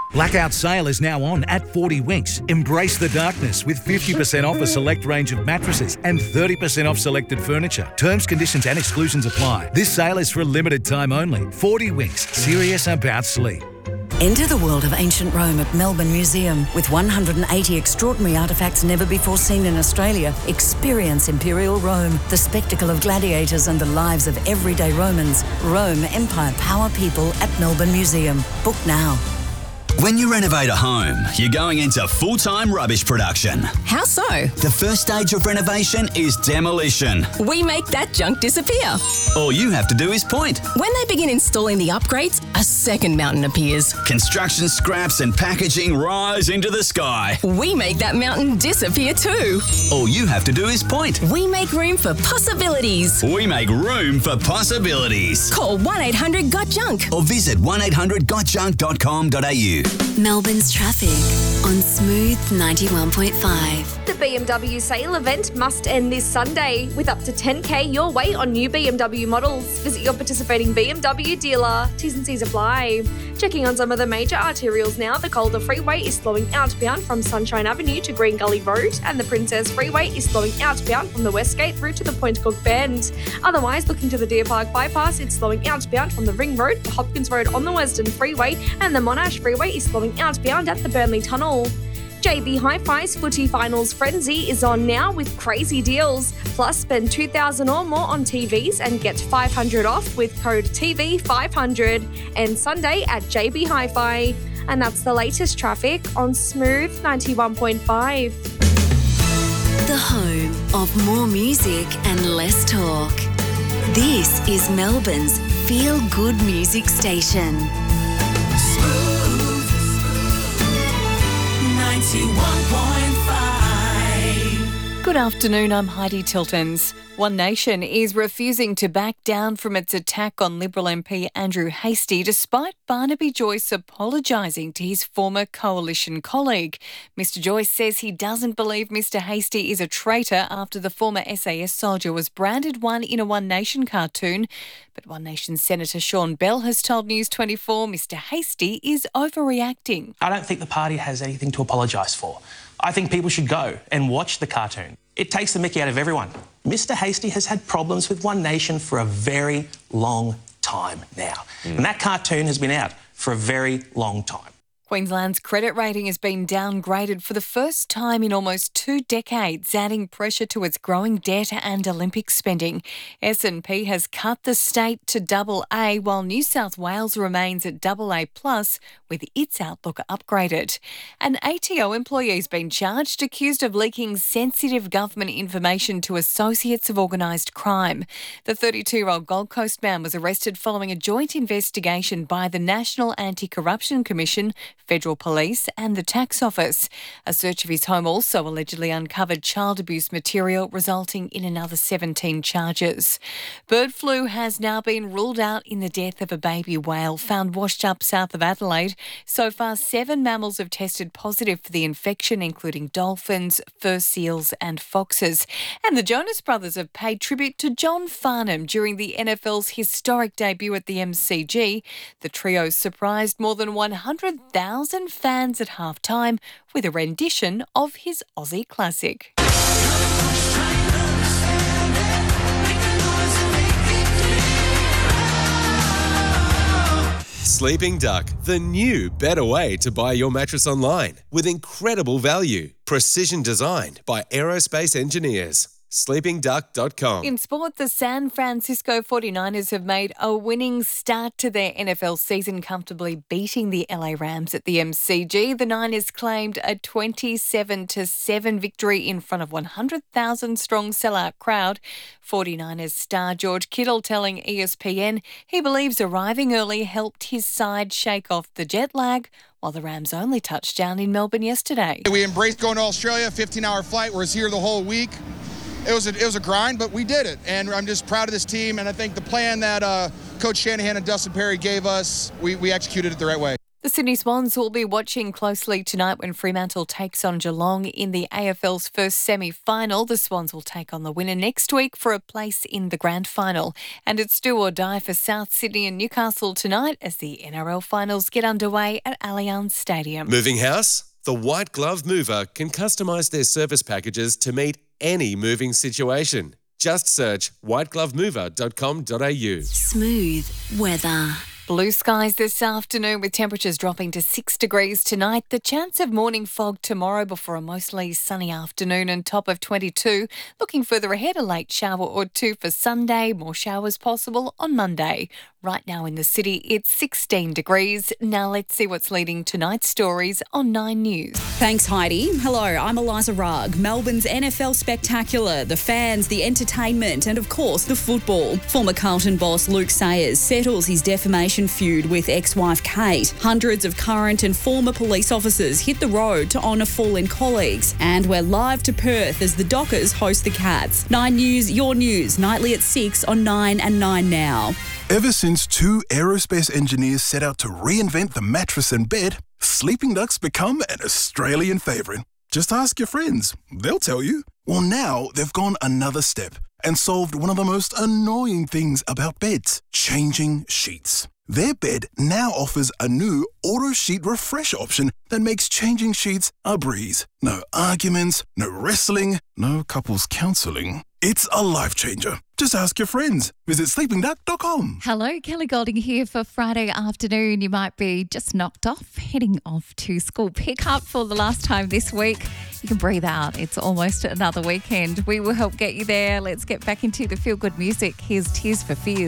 Blackout sale is now on at 40 Winks. Embrace the darkness with 50% off a select range of mattresses and 30% off selected furniture. Terms, conditions and exclusions apply. This sale is for a limited time only. 40 Winks, serious about sleep. Enter the world of ancient Rome at Melbourne Museum. With 180 extraordinary artefacts never before seen in Australia, experience Imperial Rome, the spectacle of gladiators and the lives of everyday Romans. Rome, Empire, Power, People at Melbourne Museum. Book now. When you renovate a home, you're going into full-time rubbish production. How so? The first stage of renovation is demolition. We make that junk disappear. All you have to do is point. When they begin installing the upgrades, a second mountain appears. Construction scraps and packaging rise into the sky. We make that mountain disappear too. All you have to do is point. We make room for possibilities. We make room for possibilities. Call 1-800-GOT-JUNK or visit 1800gotjunk.com.au. Melbourne's traffic on Smooth 91.5. The BMW sale event must end this Sunday with up to 10k your way on new BMW models. Visit your participating BMW dealer. T's and C's apply. Checking on some of the major arterials now, the Calder Freeway is slowing outbound from Sunshine Avenue to Green Gully Road, and the Princess Freeway is slowing outbound from the Westgate through to the Point Cook Bend. Otherwise, looking to the Deer Park Bypass, it's slowing outbound from the Ring Road to Hopkins Road on the Western Freeway, and the Monash Freeway is slowing outbound at the Burnley Tunnel. JB Hi-Fi's Footy Finals Frenzy is on now with crazy deals. Plus, spend $2,000 or more on TVs and get $500 off with code TV500. And Sunday at JB Hi-Fi. And that's the latest traffic on Smooth 91.5. The home of more music and less talk. This is Melbourne's feel-good music station. Smooth 91.5. Good afternoon, I'm Heidi Tiltons. One Nation is refusing to back down from its attack on Liberal MP Andrew Hastie despite Barnaby Joyce apologising to his former coalition colleague. Mr Joyce says he doesn't believe Mr Hastie is a traitor after the former SAS soldier was branded one in a One Nation cartoon. But One Nation Senator Sean Bell has told News 24 Mr Hastie is overreacting. I don't think the party has anything to apologise for. I think people should go and watch the cartoon. It takes the mickey out of everyone. Mr Hastie has had problems with One Nation for a very long time now. And that cartoon has been out for a very long time. Queensland's credit rating has been downgraded for the first time in almost 2 decades, adding pressure to its growing debt and Olympic spending. S&P has cut the state to AA, while New South Wales remains at AA+, with its outlook upgraded. An ATO employee has been charged, accused of leaking sensitive government information to associates of organised crime. The 32-year-old Gold Coast man was arrested following a joint investigation by the National Anti-Corruption Commission, Federal Police and the Tax Office. A search of his home also allegedly uncovered child abuse material, resulting in another 17 charges. Bird flu has now been ruled out in the death of a baby whale found washed up south of Adelaide. So far, 7 mammals have tested positive for the infection, including dolphins, fur seals and foxes. And the Jonas Brothers have paid tribute to John Farnham during the NFL's historic debut at the MCG. The trio surprised more than 100,000 fans at halftime with a rendition of his Aussie classic. Sleeping Duck, the new, better way to buy your mattress online with incredible value. Precision designed by aerospace engineers. sleepingduck.com. In sport, the San Francisco 49ers have made a winning start to their NFL season, comfortably beating the LA Rams at the MCG. The Niners claimed a 27-7 victory in front of 100,000-strong sellout crowd. 49ers star George Kittle telling ESPN he believes arriving early helped his side shake off the jet lag, while the Rams only touched down in Melbourne yesterday. We embraced going to Australia, 15-hour flight. We're here the whole week. It was a grind, but we did it, and I'm just proud of this team, and I think the plan that Coach Shanahan and Dustin Perry gave us, we executed it the right way. The Sydney Swans will be watching closely tonight when Fremantle takes on Geelong in the AFL's first semi-final. The Swans will take on the winner next week for a place in the grand final. And it's do or die for South Sydney and Newcastle tonight as the NRL finals get underway at Allianz Stadium. Moving house? The White Glove Mover can customise their service packages to meet any moving situation. Just search whiteglovemover.com.au. Smooth weather. Blue skies this afternoon with temperatures dropping to 6 degrees tonight. The chance of morning fog tomorrow before a mostly sunny afternoon and top of 22. Looking further ahead, a late shower or two for Sunday. More showers possible on Monday. Right now in the city, it's 16 degrees. Now let's see what's leading tonight's stories on 9 News. Thanks, Heidi. Hello, I'm Eliza Rugg. Melbourne's NFL spectacular, the fans, the entertainment and, of course, the football. Former Carlton boss Luke Sayers settles his defamation feud with ex-wife Kate. Hundreds of current and former police officers hit the road to honour fallen colleagues. And we're live to Perth as the Dockers host the Cats. 9 News, your news, nightly at 6 on 9 and 9 Now. Ever since two aerospace engineers set out to reinvent the mattress and bed, Sleeping Duck's become an Australian favourite. Just ask your friends. They'll tell you. Well, now they've gone another step and solved one of the most annoying things about beds, changing sheets. Their bed now offers a new auto sheet refresh option that makes changing sheets a breeze. No arguments, no wrestling, no couples counselling. It's a life changer. Just ask your friends. Visit sleepingduck.com. Hello, Kelly Golding here for Friday afternoon. You might be just knocked off, heading off to school pickup for the last time this week. You can breathe out. It's almost another weekend. We will help get you there. Let's get back into the feel-good music. Here's Tears for Fears.